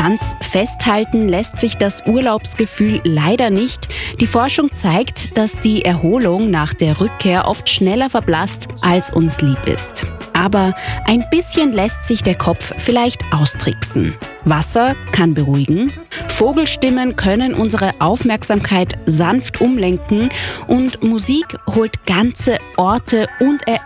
Ganz festhalten lässt sich das Urlaubsgefühl leider nicht. Die Forschung zeigt, dass die Erholung nach der Rückkehr oft schneller verblasst, als uns lieb ist. Aber ein bisschen lässt sich der Kopf vielleicht austricksen. Wasser kann beruhigen, Vogelstimmen können unsere Aufmerksamkeit sanft umlenken und Musik holt ganze Orte und